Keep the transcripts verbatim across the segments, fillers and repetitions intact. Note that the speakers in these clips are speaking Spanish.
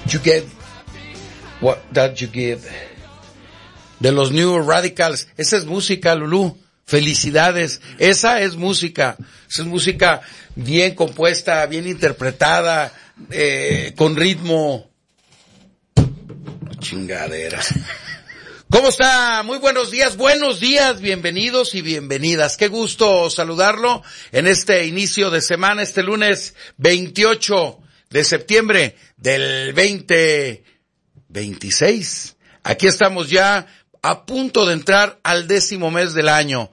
You get what that you give. De los New Radicals. Esa es música, Lulú. Felicidades. Esa es música. Esa es música bien compuesta, bien interpretada, eh, con ritmo. Chingaderas. ¿Cómo está? Muy buenos días, buenos días, bienvenidos y bienvenidas. Qué gusto saludarlo en este inicio de semana, este lunes veintiocho de septiembre del veinte veintiséis. Aquí estamos ya a punto de entrar al décimo mes del año.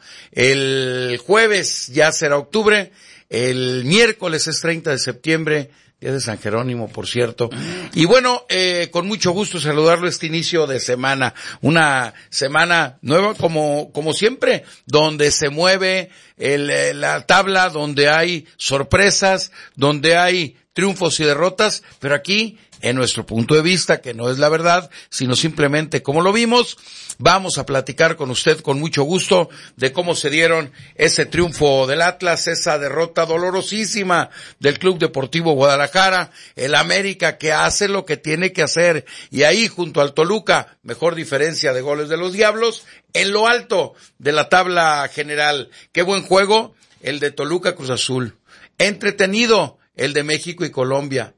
El jueves ya será octubre, el miércoles es treinta de septiembre, día de San Jerónimo, por cierto. Y bueno, eh, con mucho gusto saludarlo este inicio de semana. Una semana nueva como, como siempre, donde se mueve el, la tabla, donde hay sorpresas, donde hay triunfos y derrotas, pero aquí, en nuestro punto de vista, que no es la verdad, sino simplemente como lo vimos, vamos a platicar con usted con mucho gusto de cómo se dieron ese triunfo del Atlas, esa derrota dolorosísima del Club Deportivo Guadalajara, el América que hace lo que tiene que hacer, y ahí junto al Toluca, mejor diferencia de goles de los Diablos, en lo alto de la tabla general. Qué buen juego el de Toluca Cruz Azul, entretenido el de México y Colombia.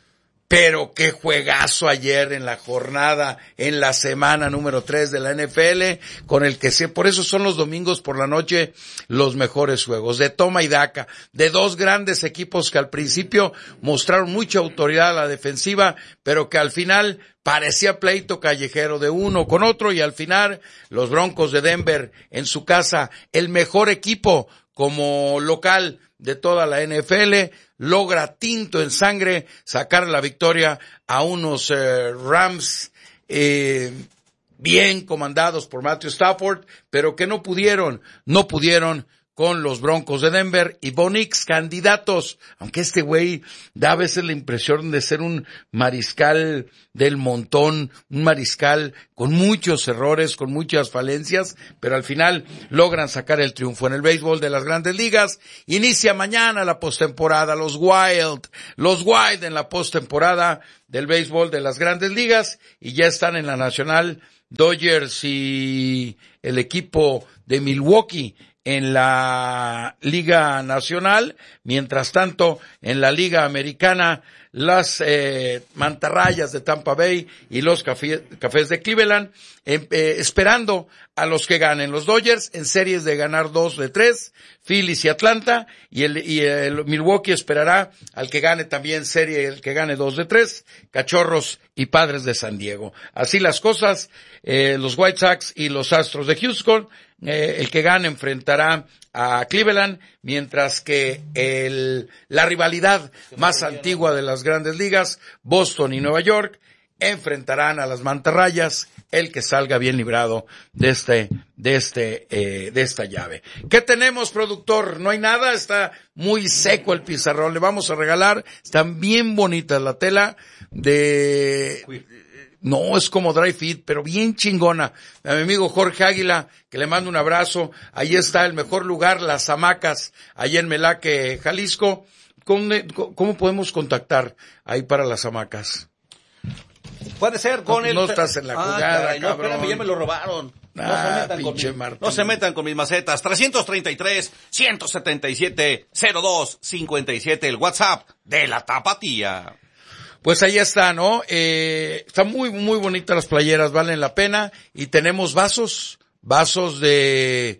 Pero qué juegazo ayer en la jornada, en la semana número tres de la N F L, con el que se, por eso son los domingos por la noche los mejores juegos, de toma y daca, de dos grandes equipos que al principio mostraron mucha autoridad a la defensiva, pero que al final parecía pleito callejero de uno con otro, y al final los Broncos de Denver en su casa, el mejor equipo como local de toda la N F L, logra tinto en sangre sacar la victoria a unos eh, Rams eh, bien comandados por Matthew Stafford, pero que no pudieron, no pudieron con los Broncos de Denver y Bo Nix, candidatos, aunque este güey da a veces la impresión de ser un mariscal del montón, un mariscal con muchos errores, con muchas falencias, pero al final logran sacar el triunfo. En el béisbol de las Grandes Ligas inicia mañana la postemporada, los Wild, los Wild en la postemporada del béisbol de las Grandes Ligas, y ya están en la Nacional Dodgers y el equipo de Milwaukee en la Liga Nacional. Mientras tanto, en la Liga Americana, las eh, Mantarrayas de Tampa Bay y los café, Cafés de Cleveland, eh, eh, esperando a los que ganen. Los Dodgers en series de ganar dos de tres, Phillies y Atlanta, y el, y el Milwaukee esperará al que gane también serie, el que gane dos de tres, Cachorros y Padres de San Diego. Así las cosas, eh, los White Sox y los Astros de Houston, eh, el que gane enfrentará a Cleveland, mientras que el, la rivalidad más antigua de las Grandes Ligas, Boston y Nueva York, enfrentarán a las Mantarrayas, el que salga bien librado de este, de este, eh, de esta llave. ¿Qué tenemos, productor? No hay nada, está muy seco el pizarrón. Le vamos a regalar, están bien bonitas la tela de, no, es como dry fit, pero bien chingona. A mi amigo Jorge Águila, que le mando un abrazo. Ahí está el mejor lugar, Las Hamacas, allá en Melaque, Jalisco. ¿Cómo, cómo podemos contactar ahí para Las Hamacas? Puede ser con no, el... No estás en la jugada, ah, caray, no, cabrón. espérame, ya me lo robaron. No, ah, se metan pinche con Martín. Mi, no se metan con mis macetas. trescientos treinta y tres, ciento setenta y siete, cero dos cincuenta y siete, el WhatsApp de la Tapatía. Pues ahí está, ¿no? Eh, están muy, muy bonitas las playeras, valen la pena. Y tenemos vasos, vasos de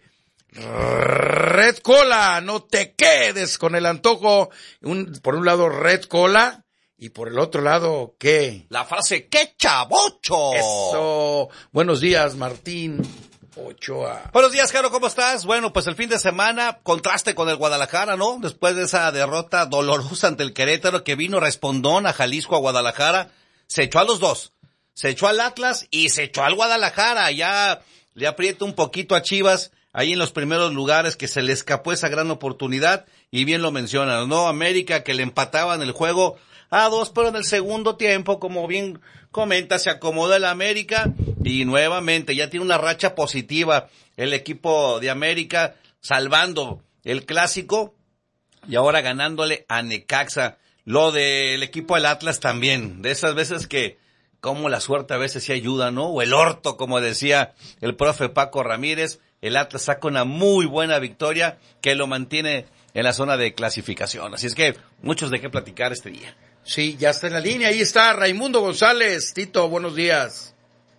Red Cola. No te quedes con el antojo. Un, por un lado, Red Cola. Y por el otro lado, ¿qué? La frase, ¡qué chavocho! Eso. Buenos días, Martín Ochoa. Buenos días, Caro, ¿cómo estás? Bueno, pues el fin de semana, contraste con el Guadalajara, ¿no? Después de esa derrota dolorosa ante el Querétaro, que vino respondón a Jalisco, a Guadalajara, se echó a los dos. Se echó al Atlas y se echó al Guadalajara. Ya le aprieta un poquito a Chivas ahí en los primeros lugares, que se le escapó esa gran oportunidad. Y bien lo mencionan, ¿no? América, que le empataban el juego a dos, pero en el segundo tiempo, como bien comenta, se acomoda el América y nuevamente ya tiene una racha positiva el equipo de América, salvando el clásico y ahora ganándole a Necaxa. Lo del equipo del Atlas también, de esas veces que, como la suerte a veces sí ayuda, ¿no? O el orto, como decía el profe Paco Ramírez, el Atlas saca una muy buena victoria que lo mantiene en la zona de clasificación. Así es que muchos de qué platicar este día. Sí, ya está en la línea, ahí está Raimundo González. Tito, buenos días.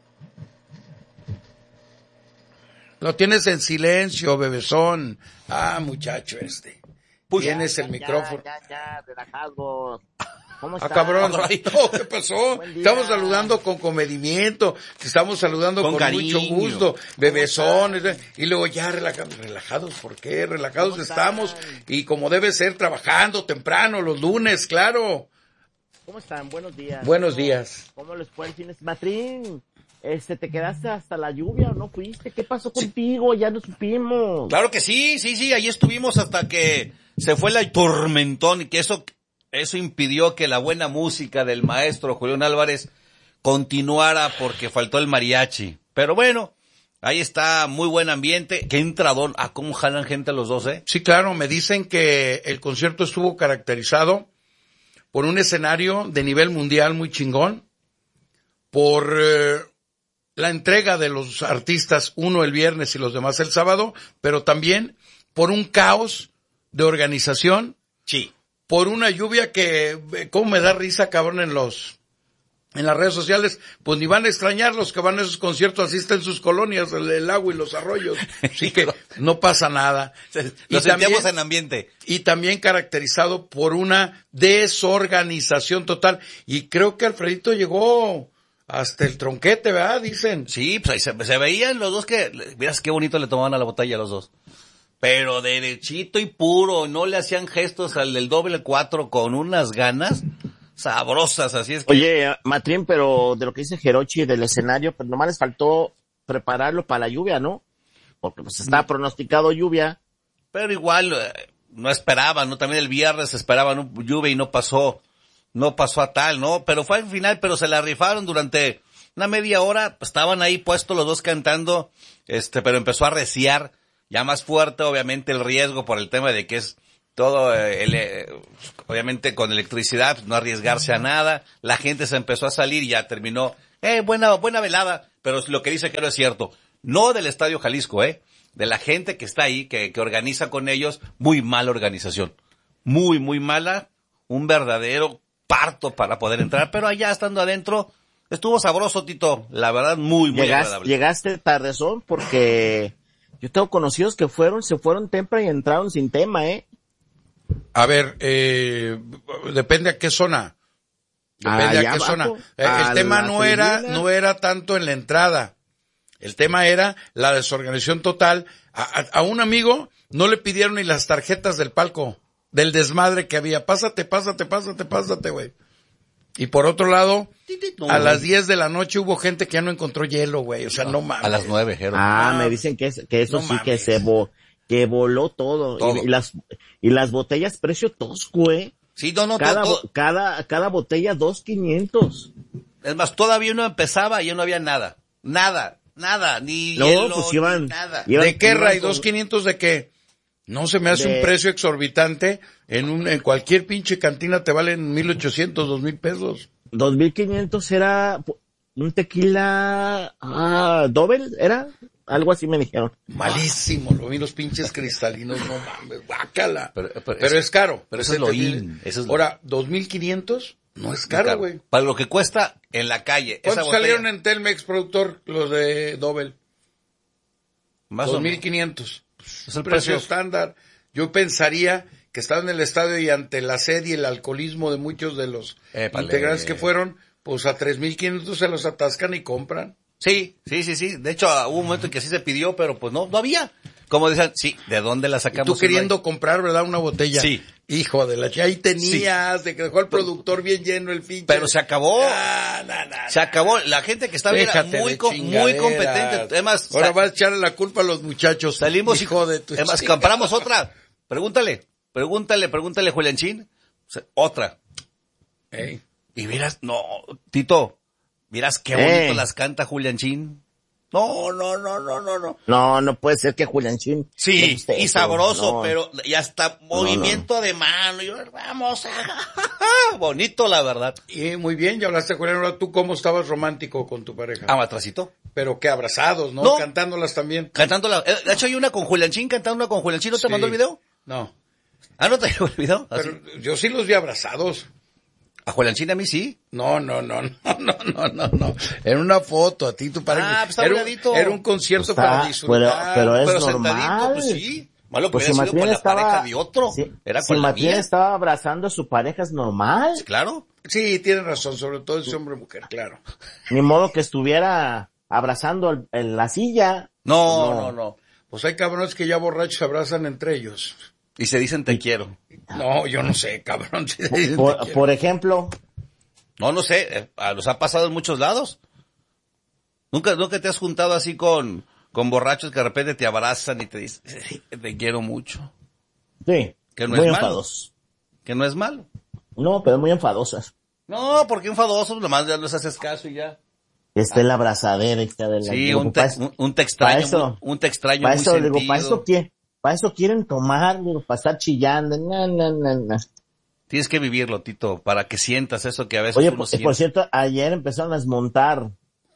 Lo tienes en silencio, bebezón. Ah, muchacho este. Push. Tienes Ya, el ya, micrófono. Ya, ya, relajados. ¿Cómo Ah, están? cabrón. No, ¿qué pasó? Buen día. Estamos saludando con comedimiento, te estamos saludando Con con, cariño. mucho gusto, bebesones, y luego ya relajados, relajados, ¿por qué? Relajados ¿Cómo estamos, están? y como debe ser, trabajando temprano, los lunes, claro. ¿Cómo están? Buenos días. Buenos ¿Cómo- días. ¿Cómo les fue el fin de semana? Matrín, este, ¿te quedaste hasta la lluvia o no fuiste? ¿Qué pasó contigo? Ya no supimos. Claro que sí, sí, sí, ahí estuvimos hasta que se fue el tormentón y que eso, eso impidió que la buena música del maestro Julián Álvarez continuara porque faltó el mariachi. Pero bueno, ahí está, muy buen ambiente. Qué entradón, ah, cómo jalan gente los dos, ¿eh? Sí, claro, me dicen que el concierto estuvo caracterizado por un escenario de nivel mundial muy chingón, por eh, la entrega de los artistas, uno el viernes y los demás el sábado, pero también por un caos de organización, Sí. por una lluvia que, eh, cómo me da risa, cabrón, en los, en las redes sociales, pues ni van a extrañar los que van a esos conciertos, así está en sus colonias, el, el agua y los arroyos, así que no pasa nada. Lo sentíamos en ambiente. Y también caracterizado por una desorganización total, y creo que Alfredito llegó hasta el tronquete, ¿verdad? Dicen. Sí, pues ahí se, se veían los dos que, miras qué bonito le tomaban a la botella a los dos. Pero derechito y puro, no le hacían gestos al del doble cuatro con unas ganas sabrosas, así es que... Oye, Matrín, pero de lo que dice Jerochi del escenario, pues nomás les faltó prepararlo para la lluvia, ¿no? Porque pues estaba pronosticado lluvia. Pero igual, eh, no esperaban, ¿no? También el viernes esperaban un lluvia y no pasó, no pasó a tal, ¿no? Pero fue al final, pero se la rifaron durante una media hora, pues, estaban ahí puestos los dos cantando, este, pero empezó a arreciar ya más fuerte, obviamente, el riesgo por el tema de que es todo, eh, el, eh, obviamente con electricidad, no arriesgarse a nada, la gente se empezó a salir y ya terminó, eh, buena, buena velada, pero lo que dice que no es cierto, no del Estadio Jalisco, eh, de la gente que está ahí, que, que organiza con ellos, muy mala organización, muy, muy mala, un verdadero parto para poder entrar, pero allá estando adentro, estuvo sabroso, Tito, la verdad, muy, muy Llegas- agradable. llegaste tardezón porque yo tengo conocidos que fueron, se fueron temprano y entraron sin tema, ¿eh? A ver, eh, depende a qué zona. Depende Allá a qué zona. abajo, Eh, a el tema la no era, tribuna. no era tanto en la entrada. El tema era la desorganización total. A, a, a un amigo no le pidieron ni las tarjetas del palco, del desmadre que había. Pásate, pásate, pásate, pásate, güey. Y por otro lado, No, a no. las diez de la noche hubo gente que ya no encontró hielo, güey. O sea, no mames. A las nueve, Jero. Ah, Ah, me dicen que, es- que eso no sí que mames. se vo, que voló todo. Todo. Y, y las y las botellas precio tosco, ¿eh? Sí, no, no, Cada, todo, bo- cada, cada botella dos quinientos. es más, todavía no empezaba y ya no había nada. Nada, nada, ni No, hielo, pues ni iban- nada. iban- ¿De qué, iban Ray? con- ¿Dos quinientos de qué? No se me hace De- un precio exorbitante. En un, en cualquier pinche cantina te valen mil ochocientos, dos mil pesos. dos mil quinientos era un tequila, ah, doble, ¿era? Algo así me dijeron. Malísimo, lo vi los pinches cristalinos, no mames, guácala. Pero- Pero, pero eso- es caro. pero eso es lo ¿entiendes? in, eso es lo- Ahora, dos mil quinientos no es caro, güey. Para lo que cuesta en la calle. esa ¿Cuántos botella, salieron en Telmex, productor, los de Dobel? Más o dos mil menos. quinientos. Es el Precio precio. estándar. Yo pensaría que estaba en el estadio y ante la sed y el alcoholismo de muchos de los Épale. integrantes que fueron, pues a tres mil quinientos se los atascan y compran. Sí, sí, sí, sí. De hecho, hubo un momento en que sí se pidió, pero pues no, no había. Como decían, sí, ¿de dónde la sacamos? Tú si no hay? queriendo comprar, ¿verdad? Una botella. Sí. Hijo de la... Ahí tenías, de que dejó el productor bien lleno el pinche. Pero se acabó. Ah, na, na, Se acabó. La gente que estaba ahí era Déjate muy, de co- muy chingaderas. competente. Además, Ahora sa- vas a echarle la culpa a los muchachos. salimos hijo y, de tu además, chingada. compramos otra. Pregúntale, pregúntale, pregúntale, Julianchín. O sea, otra. Ey. Y miras, no, Tito, miras qué bonito Eh. las canta Julianchín. No, no, no, no, no, no. No, no puede ser que Julianchín. Sí, y eso. sabroso, No. pero y hasta movimiento no, no. de mano. Y vamos, a... bonito la verdad. Y muy bien, ya hablaste con él. Ahora, ¿tú cómo estabas romántico con tu pareja? Ah, atrasito. Pero qué abrazados, ¿no? no. Cantándolas también. Cantándolas. De hecho, hay una con Julianchín, cantando una con Julianchín. ¿No te sí. mandó el video? No. Ah, ¿no te llegó el video? Pero ¿así? Yo sí los vi abrazados. ¿A Julianchín a mí sí? No, no, no, no, no, no, no, no. Era una foto, a ti tu pareja. Ah, pues está era, un, era un concierto está, para disfrutar. Pero, pero es pero normal. Pues sí. Malo pues que si hubiera sido con estaba, la pareja de otro. Si, Era si con la Matías mía. estaba abrazando a su pareja, es normal. Sí, claro. Sí, tienes razón, sobre todo ese hombre mujer, claro. Ni modo que estuviera abrazando el, el, la silla. No, no, no, no. Pues hay cabrones que ya borrachos se abrazan entre ellos. Y se dicen te quiero. No, yo no sé, cabrón. Si por, por, por ejemplo. No, no sé, eh, los ha pasado en muchos lados. Nunca, nunca te has juntado así con, con borrachos que de repente te abrazan y te dicen, te quiero mucho. Sí. Que no muy es malo. Enfadosos. Que no es malo. No, pero muy enfadosas. No, porque enfadosos, nomás ya les haces caso y ya. Está ah. la abrazadera, está de la. Sí, digo, un, te, un, un te extraño, eso, muy, un te extraño para muy eso, sentido. Digo, para eso quieren, para eso quieren tomar, digo, para estar chillando, na, na, na, na. Tienes que vivirlo, Tito, para que sientas eso que a veces Oye, uno por, siente. por cierto, ayer empezaron a desmontar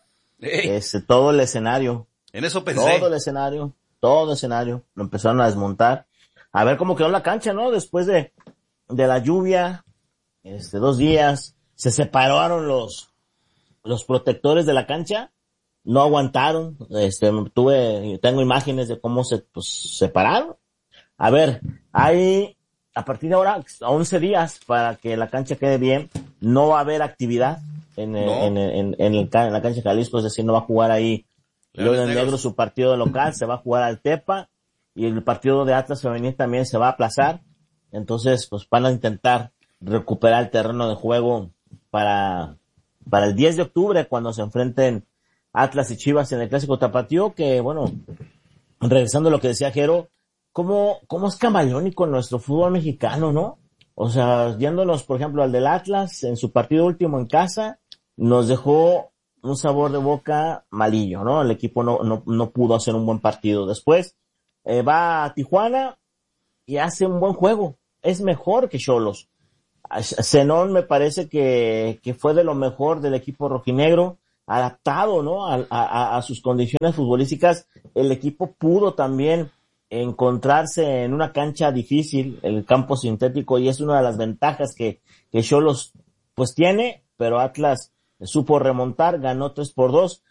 este, todo el escenario. En eso pensé. Todo el escenario, todo el escenario, lo empezaron a desmontar. A ver cómo quedó la cancha, ¿no? Después de, de la lluvia, este, dos días, se separaron los, los protectores de la cancha, no aguantaron, este, tuve, tengo imágenes de cómo se, pues, separaron. A ver, hay, a partir de ahora, once días para que la cancha quede bien, no va a haber actividad en, el, no. en, en, en, en, el, en la cancha de Jalisco, es decir, no va a jugar ahí Leones Negros. Negro su partido local, se va a jugar al Tepa, y el partido de Atlas Femenil también se va a aplazar, entonces pues van a intentar recuperar el terreno de juego para, para el diez de octubre, cuando se enfrenten Atlas y Chivas en el Clásico Tapatío, que bueno, regresando a lo que decía Jero, ¿Cómo, cómo es camaleónico nuestro fútbol mexicano, ¿no? O sea, yéndonos, por ejemplo, al del Atlas, en su partido último en casa, nos dejó un sabor de boca malillo, ¿no? El equipo no, no, no pudo hacer un buen partido. Después, eh, va a Tijuana y hace un buen juego. Es mejor que Xolos. Zenón me parece que, que fue de lo mejor del equipo rojinegro, adaptado, ¿no? A, a, a sus condiciones futbolísticas. El equipo pudo también encontrarse en una cancha difícil, el campo sintético, y es una de las ventajas que que Xolos pues tiene, pero Atlas supo remontar, ganó tres por dos,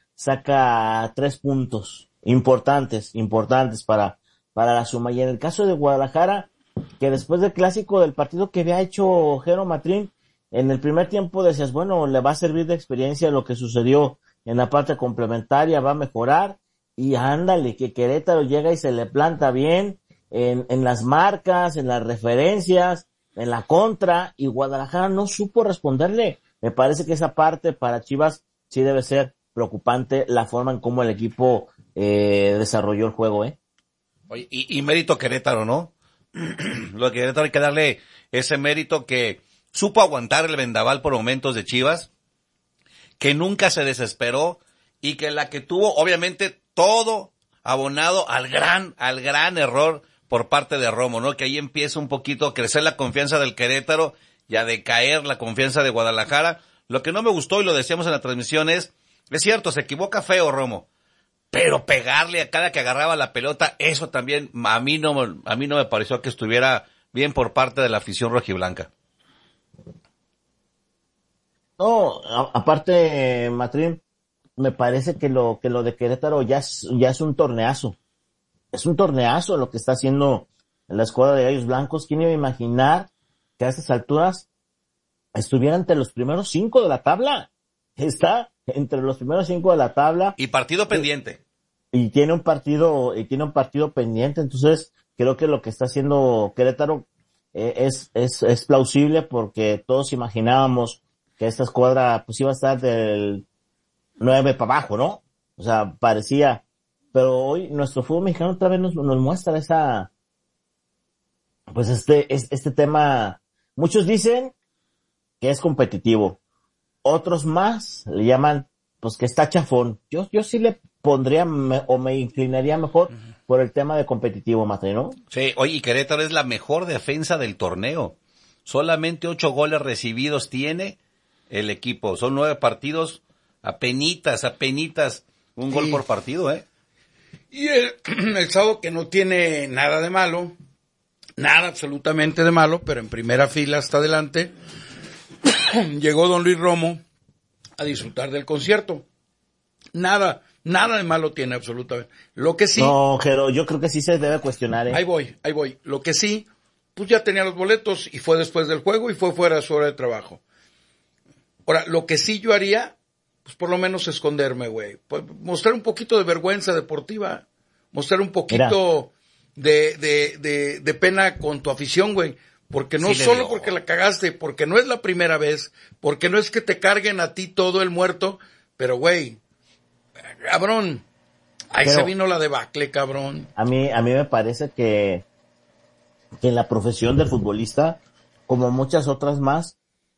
saca tres puntos importantes, importantes para para la suma. Y en el caso de Guadalajara, que después del clásico, del partido que había hecho Jero Matrín, en el primer tiempo decías, bueno, le va a servir de experiencia lo que sucedió en la parte complementaria, va a mejorar. Y ándale, que Querétaro llega y se le planta bien en, en las marcas, en las referencias, en la contra, y Guadalajara no supo responderle. Me parece que esa parte para Chivas sí debe ser preocupante, la forma en cómo el equipo eh, desarrolló el juego, ¿eh? Oye, y, y mérito Querétaro, ¿no? Lo de Querétaro hay que darle ese mérito que supo aguantar el vendaval por momentos de Chivas, que nunca se desesperó, y que la que tuvo, obviamente, todo abonado al gran, al gran error por parte de Romo, ¿no? Que ahí empieza un poquito a crecer la confianza del Querétaro y a decaer la confianza de Guadalajara. Lo que no me gustó, y lo decíamos en la transmisión, es, es cierto, se equivoca feo Romo, pero pegarle a cada que agarraba la pelota, eso también a mí no, a mí no me pareció que estuviera bien por parte de la afición rojiblanca. No, a, aparte, Matrín, me parece que lo que lo de Querétaro ya es, ya es un torneazo. Es un torneazo lo que está haciendo la escuadra de Gallos Blancos. ¿Quién iba a imaginar que a estas alturas estuviera entre los primeros cinco de la tabla? Está entre los primeros cinco de la tabla. Y partido pendiente. Y, y tiene un partido, y tiene un partido pendiente. Entonces, creo que lo que está haciendo Querétaro eh, es, es, es plausible, porque todos imaginábamos que esta escuadra pues iba a estar del nueve para abajo, ¿no? O sea, parecía, pero hoy nuestro fútbol mexicano otra vez nos, nos muestra esa, pues este, este tema. Muchos dicen que es competitivo, otros más le llaman pues que está chafón. Yo, yo sí le pondría me, o me inclinaría mejor uh-huh. por el tema de competitivo, Matri, ¿no? Sí, oye, y Querétaro es la mejor defensa del torneo. Solamente ocho goles recibidos tiene el equipo. Son nueve partidos, apenitas, apenitas, un sí. gol por partido, ¿eh? Y el, el sábado que no tiene nada de malo, nada absolutamente de malo, pero en primera fila hasta adelante, llegó don Luis Romo a disfrutar del concierto. Nada, nada de malo tiene absolutamente. Lo que sí... No, pero yo creo que sí se debe cuestionar, ¿eh? Ahí voy, ahí voy. Lo que sí, pues ya tenía los boletos y fue después del juego y fue fuera de su hora de trabajo. Ahora, lo que sí yo haría, pues por lo menos esconderme, güey. Pues mostrar un poquito de vergüenza deportiva. Mostrar un poquito de, de, de, de pena con tu afición, güey. Porque no sí solo porque la cagaste, porque no es la primera vez, porque no es que te carguen a ti todo el muerto, pero güey, cabrón, ahí pero se vino la debacle, cabrón. A mí, a mí me parece que, que en la profesión del futbolista, como muchas otras más,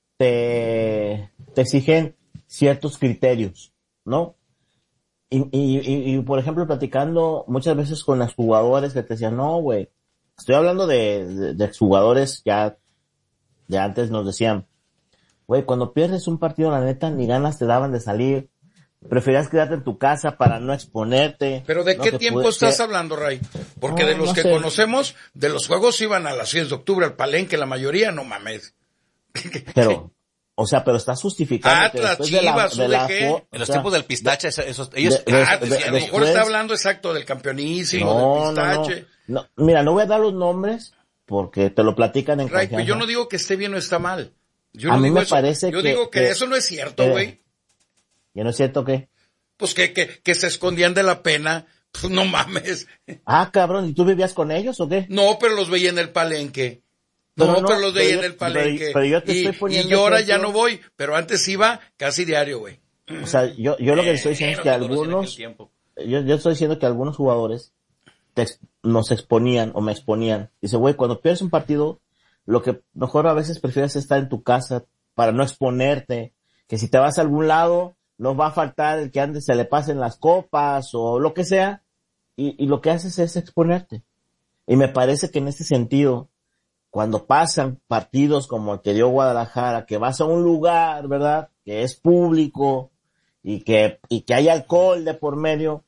te, te exigen ciertos criterios, ¿no? Y, y, y, y, por ejemplo, platicando muchas veces con los jugadores que te decían, no, güey, estoy hablando de, de, de jugadores ya, de antes nos decían, güey, cuando pierdes un partido, la neta, ni ganas te daban de salir, preferías quedarte en tu casa para no exponerte. ¿Pero de ¿no? qué que tiempo puede, estás que... hablando, Ray? Porque no, de los no que sé. conocemos, de los juegos iban a las seis de octubre al Palenque, la mayoría, no mames. Pero, o sea, pero estás justificando Atlas, que Chivas, de la, de la, en los sea, tiempos del pistache, de, esos, ellos, de, de, ah, de, de, de, a lo mejor después, está hablando exacto del campeonísimo, no, del pistache. No, no. no, mira, no voy a dar los nombres porque te lo platican en Ray, confianza. pero yo no digo que esté bien o está mal. Yo a no mí digo me eso. parece yo que... digo que, que eso no es cierto, güey. Eh, ¿Y no es cierto qué? Pues que, que, que se escondían de la pena. Pues no mames. Ah, cabrón, ¿y tú vivías con ellos o qué? No, pero los veía en el Palenque. No, pero, no, pero los veía pero en el Palenque. Pero, pero yo te y, estoy poniendo y yo ahora ejemplo. ya no voy, pero antes iba casi diario, güey. O sea, yo, yo lo que estoy diciendo eh, es que algunos, yo, yo estoy diciendo que algunos jugadores te, nos exponían o me exponían. Dice, güey, cuando pierdes un partido, lo que mejor a veces prefieres estar en tu casa para no exponerte, que si te vas a algún lado, no va a faltar el que antes se le pasen las copas o lo que sea, y, y lo que haces es exponerte. Y me parece que en este sentido, cuando pasan partidos como el que dio Guadalajara, que vas a un lugar, ¿verdad?, que es público y que, y que hay alcohol de por medio,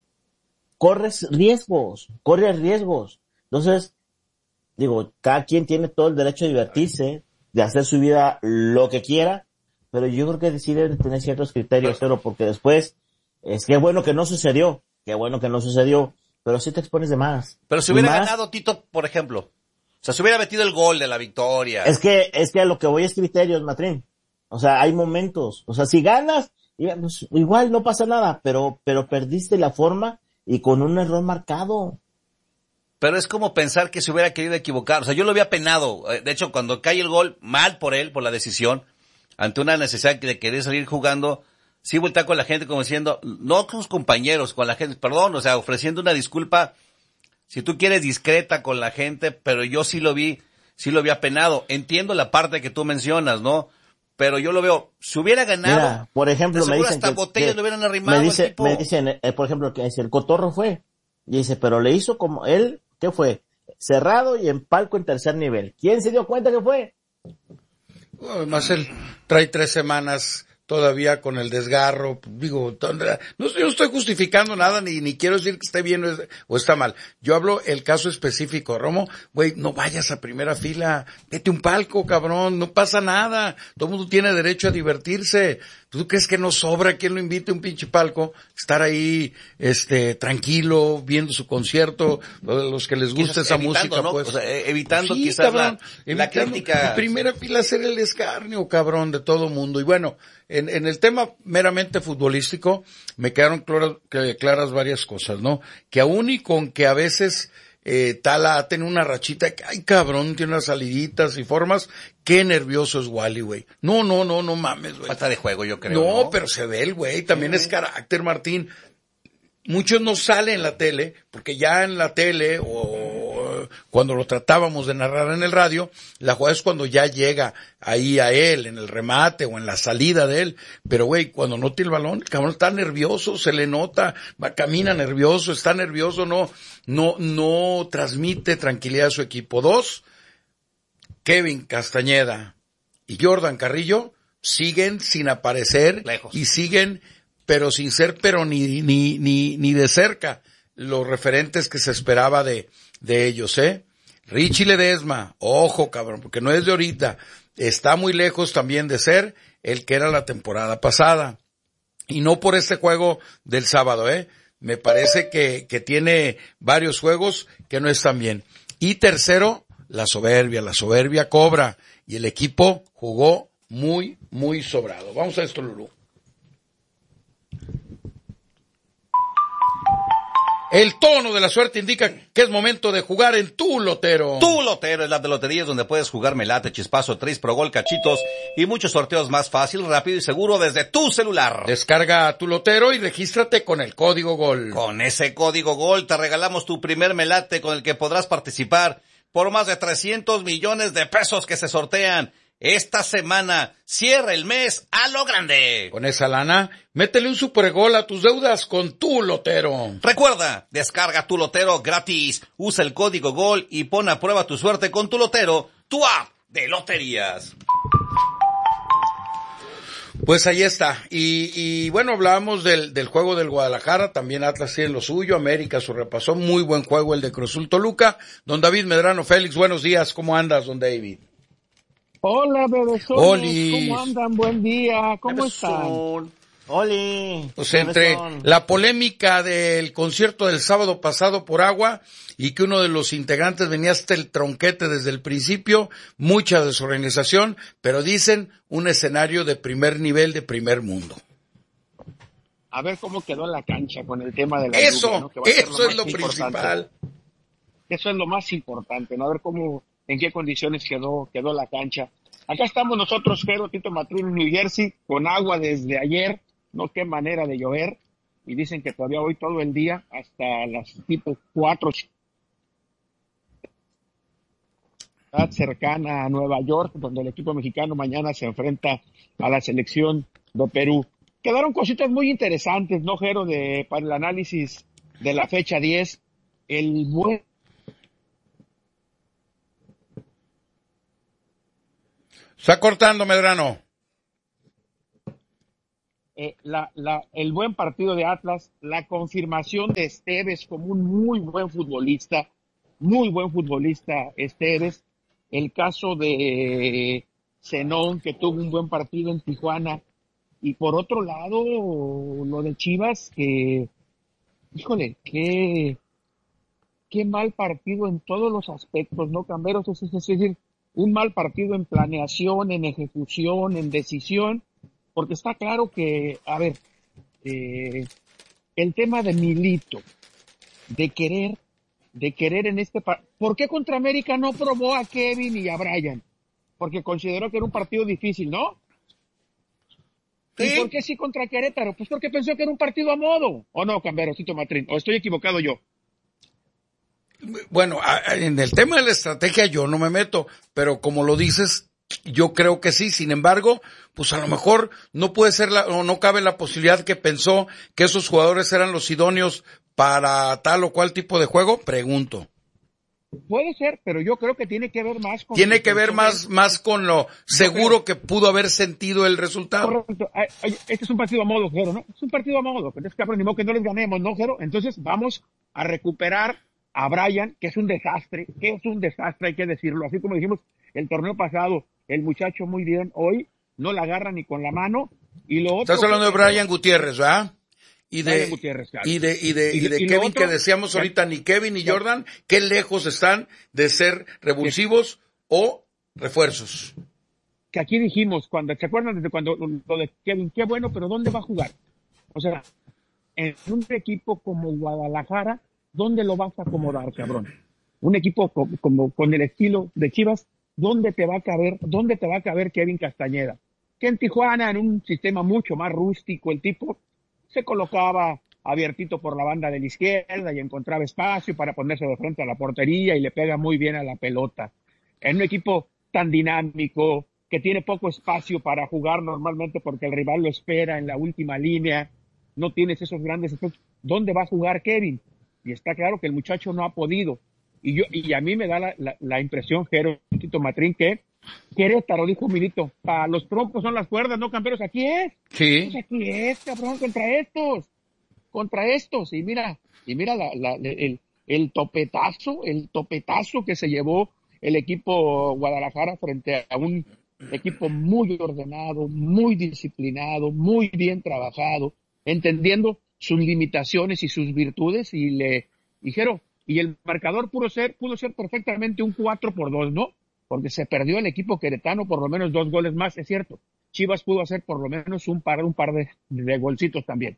corres riesgos, corres riesgos. Entonces, digo, cada quien tiene todo el derecho a divertirse, de hacer su vida lo que quiera, pero yo creo que sí deben tener ciertos criterios, pero porque después, es que bueno que no sucedió, qué bueno que no sucedió, pero sí te expones de más. Pero si hubiera más, ganado Tito, por ejemplo, o sea, si hubiera metido el gol de la victoria. Es que, es que a lo que voy es criterios, Matrín. O sea, hay momentos. O sea, si ganas, pues, igual no pasa nada, pero, pero perdiste la forma y con un error marcado. Pero es como pensar que se hubiera querido equivocar. O sea, yo lo había penado. De hecho, cuando cae el gol, mal por él, por la decisión, ante una necesidad de querer salir jugando, sí voltea con la gente como diciendo, no con sus compañeros, con la gente, perdón, o sea, ofreciendo una disculpa, si tú quieres, discreta con la gente, pero yo sí lo vi, sí lo había penado. Entiendo la parte que tú mencionas, ¿no? Pero yo lo veo, si hubiera ganado, mira, por ejemplo, me dicen hasta que, botellas que le hubieran arrimado me, dice, al tipo. me dicen, eh, por ejemplo, que el Cotorro fue, y dice, pero le hizo como, él, ¿qué fue? Cerrado y en palco en tercer nivel. ¿Quién se dio cuenta que fue? Además, él trae tres semanas todavía con el desgarro, digo, no, yo no estoy justificando nada, ni, ni quiero decir que esté bien o, o está mal. Yo hablo el caso específico, Romo, güey, no vayas a primera fila, vete un palco, cabrón, no pasa nada, todo el mundo tiene derecho a divertirse. ¿Tú crees que no sobra quien lo invite a un pinche palco? Estar ahí, este, tranquilo, viendo su concierto, los que les gusta esa música, ¿no? pues. O sea, evitando sí, quizás cabrón, la, la crítica. En primera fila hacer el escarnio, cabrón, de todo mundo. Y bueno, en, en el tema meramente futbolístico, me quedaron claras, claras varias cosas, ¿no? Que aún y con que a veces, eh, Tala tiene una rachita que, ay cabrón, tiene unas saliditas y formas, qué nervioso es Wally, güey. No, no, no, no mames, güey. Falta de juego, yo creo. No, ¿no? pero se ve el güey, también sí. Es carácter, Martín. Muchos no salen en la tele, porque ya en la tele, o cuando, cuando lo tratábamos de narrar en el radio, la jugada es cuando ya llega ahí a él, en el remate o en la salida de él. Pero güey, cuando no tiene el balón, el cabrón está nervioso, se le nota, va, camina nervioso, está nervioso, no, no, no transmite tranquilidad a su equipo. Dos, Kevin Castañeda y Jordan Carrillo siguen sin aparecer lejos y siguen, pero sin ser, pero ni, ni, ni, ni de cerca los referentes que se esperaba de, de ellos, ¿eh? Richie Ledesma, ojo cabrón, porque no es de ahorita, está muy lejos también de ser el que era la temporada pasada. Y no por este juego del sábado, ¿eh? Me parece que, que tiene varios juegos que no están bien. Y tercero, la soberbia, la soberbia cobra, y el equipo jugó muy, muy sobrado. Vamos a esto, Lulú. El tono de la suerte indica que es momento de jugar en Tu Lotero. Tu Lotero es la de loterías donde puedes jugar Melate, Chispazo, Tris, Pro Gol, Cachitos y muchos sorteos más fácil, rápido y seguro desde tu celular. Descarga Tu Lotero y regístrate con el código GOL. Con ese código GOL te regalamos tu primer Melate con el que podrás participar por más de trescientos millones de pesos que se sortean. Esta semana cierra el mes a lo grande. Con esa lana, métele un supergol a tus deudas con Tu Lotero. Recuerda, descarga Tu Lotero gratis, usa el código GOL y pon a prueba tu suerte con Tu Lotero, tu app de loterías. Pues ahí está. Y, y bueno, hablábamos del, del juego del Guadalajara, también Atlas tiene lo suyo, América su repasó, muy buen juego el de Cruz Azul Toluca. Don David Medrano Félix, buenos días, ¿cómo andas, don David? Hola, bebesones, ¿cómo andan? Buen día, ¿cómo Bebesón. están? Oli. Pues entre la polémica del concierto del sábado pasado por agua y que uno de los integrantes venía hasta el tronquete desde el principio, mucha desorganización, pero dicen un escenario de primer nivel, de primer mundo. A ver cómo quedó la cancha con el tema de la Eso, lluvia, ¿no? Que va a ser eso es lo más principal. importante. Eso es lo más importante, ¿no? A ver cómo, en qué condiciones quedó, quedó la cancha. Acá estamos nosotros, Jero, Tito Matrín, New Jersey, con agua desde ayer, no qué manera de llover, y dicen que todavía hoy todo el día, hasta las tipo cuatro, cercana a Nueva York, donde el equipo mexicano mañana se enfrenta a la selección de Perú. Quedaron cositas muy interesantes, ¿no, Jero? De, para el análisis de la fecha diez, el buen... Está cortando, Medrano. Eh, la, la, el buen partido de Atlas, la confirmación de Esteves como un muy buen futbolista, muy buen futbolista Esteves, el caso de Zenón, que tuvo un buen partido en Tijuana, y por otro lado, lo de Chivas, que, híjole, qué, qué mal partido en todos los aspectos, ¿no, Camberos? Es, es decir, un mal partido en planeación, en ejecución, en decisión, porque está claro que, a ver, eh, el tema de Milito, de querer, de querer en este partido, ¿por qué contra América no probó a Kevin y a Brian? Porque consideró que era un partido difícil, ¿no? ¿Sí? ¿Y por qué sí contra Querétaro? Pues porque pensó que era un partido a modo. ¿O no, Camberosito Matrín? ¿O estoy equivocado yo? Bueno, en el tema de la estrategia yo no me meto, pero como lo dices, yo creo que sí. Sin embargo, pues a lo mejor no puede ser la, o no cabe la posibilidad que pensó que esos jugadores eran los idóneos para tal o cual tipo de juego, pregunto. Puede ser, pero yo creo que tiene que ver más con... Tiene que ver más, más con lo seguro que pudo haber sentido el resultado. Correcto. Este es un partido a modo, Jero, ¿no? Es un partido a modo, pero es que ni modo que no les ganemos, ¿no, Jero? Entonces vamos a recuperar a Brian, que es un desastre, que es un desastre, hay que decirlo. Así como dijimos el torneo pasado, el muchacho muy bien, hoy no la agarra ni con la mano. Y lo otro... Estás hablando de Brian Gutiérrez, ¿verdad? Y de, Gutiérrez, claro. y de, y de, y de, y de y Kevin, otro, que decíamos ahorita, ni Kevin ni Jordan, qué lejos están de ser revulsivos que, o refuerzos. Que aquí dijimos, cuando, ¿se acuerdan desde cuando lo de Kevin? Qué bueno, pero ¿dónde va a jugar? O sea, en un equipo como Guadalajara, ¿dónde lo vas a acomodar, cabrón? Un equipo como, como con el estilo de Chivas, ¿dónde te va a caber, dónde te va a caber Kevin Castañeda? Que en Tijuana, en un sistema mucho más rústico, el tipo se colocaba abiertito por la banda de la izquierda y encontraba espacio para ponerse de frente a la portería y le pega muy bien a la pelota. En un equipo tan dinámico, que tiene poco espacio para jugar normalmente porque el rival lo espera en la última línea, no tienes esos grandes espacios. ¿Dónde va a jugar Kevin? Y está claro que el muchacho no ha podido. Y yo y a mí me da la, la, la impresión, Jero, Tito Matrín, que Querétaro, dijo Milito, para los trompos son las cuerdas, no camperos, aquí es. Sí. Pues aquí es, cabrón, contra estos. Contra estos. Y mira, y mira la, la, el, el topetazo, el topetazo que se llevó el equipo Guadalajara frente a un equipo muy ordenado, muy disciplinado, muy bien trabajado, entendiendo sus limitaciones y sus virtudes, y le dijeron, y el marcador pudo ser, pudo ser perfectamente un cuatro por dos, ¿no? Porque se perdió el equipo queretano por lo menos dos goles más, es cierto. Chivas pudo hacer por lo menos un par, un par de, de golcitos también.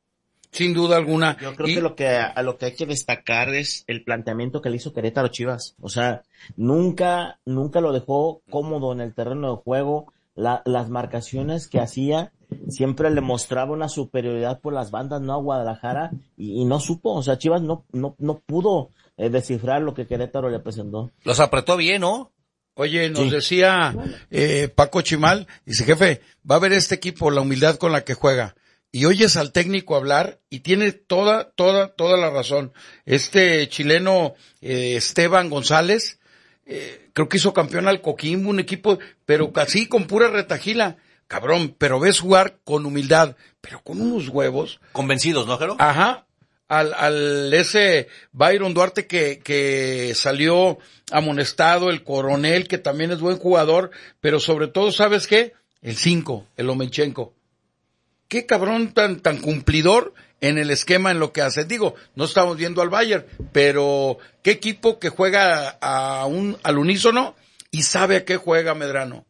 Sin duda alguna. Yo creo y... que lo que a lo que hay que destacar es el planteamiento que le hizo Querétaro Chivas. O sea, nunca, nunca lo dejó cómodo en el terreno de juego. La, las marcaciones que hacía siempre le mostraba una superioridad por las bandas, no a Guadalajara, y, y no supo. O sea, Chivas no, no, no pudo eh, descifrar lo que Querétaro le presentó. Los apretó bien, ¿no? Oye, nos Sí. decía eh, Paco Chimal, dice, jefe, va a ver este equipo la humildad con la que juega. Y oyes al técnico hablar y tiene toda, toda, toda la razón. Este chileno eh, Esteban González, eh, creo que hizo campeón al Coquimbo, un equipo, pero casi con pura retajila. Cabrón, pero ves jugar con humildad, pero con unos huevos. Convencidos, ¿no, Jero? Ajá. Al, al ese Byron Duarte que, que salió amonestado, el Coronel, que también es buen jugador, pero sobre todo, ¿sabes qué? El cinco, el Omenchenko. Qué cabrón tan, tan cumplidor en el esquema en lo que hace. Digo, no estamos viendo al Bayern, pero qué equipo que juega a un, al unísono y sabe a qué juega, Medrano.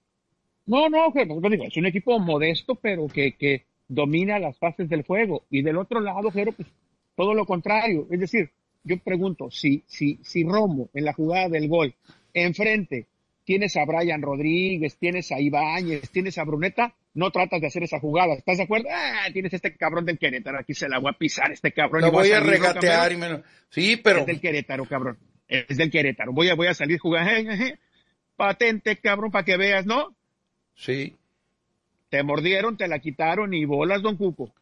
No, no, Jero, digo, es un equipo modesto, pero que, que domina las fases del juego. Y del otro lado, Jero, pues todo lo contrario. Es decir, yo pregunto, si, si, si Romo en la jugada del gol, enfrente, tienes a Brian Rodríguez, tienes a Ibáñez, tienes a Bruneta, no tratas de hacer esa jugada. ¿Estás de acuerdo? Ah, tienes este cabrón del Querétaro, aquí se la voy a pisar este cabrón. Lo y voy a, a salir, regatear ¿no, y menos. Sí, pero. Es del Querétaro, cabrón. Es del Querétaro. Voy a, voy a salir jugando. Eh, eh, patente, cabrón, para que veas, ¿no? Sí. Te mordieron, te la quitaron y bolas, don Cuco.